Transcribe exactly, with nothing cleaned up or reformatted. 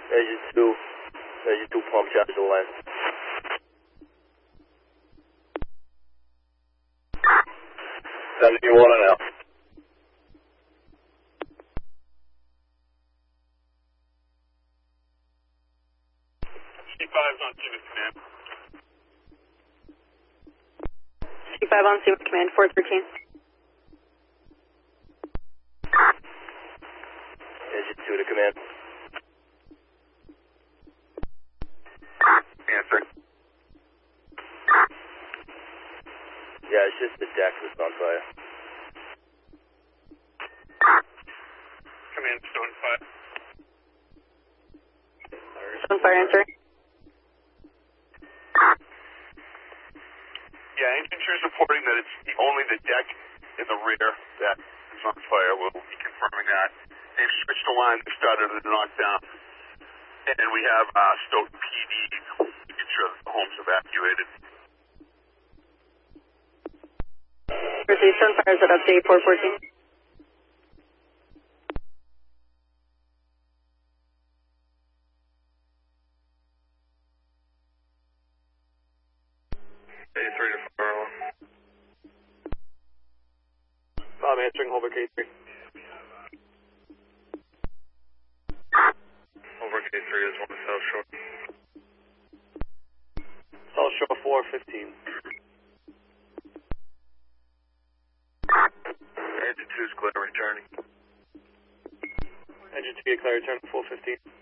Engine two, engine two pump charge the line. seventy-one and out. C five's on Civic Command. C five on Civic Command, four thirteen. Engine two to command. Answer. Yeah, it's just the deck that's on fire. Command, Stone five. Stone fire, answer. Yeah, engine two is reporting that it's the, only the deck in the rear that is on fire. We'll be confirming that. They've switched the line, they started to knock down. And we have uh, Stoughton P D making sure that the home's evacuated. Receive Stone fire is at update four fourteen. K three to four. I'm answering over K three. Over K three is one South Shore. South Shore four fifteen. Engine two is clear returning. Engine two, clear return four fifteen.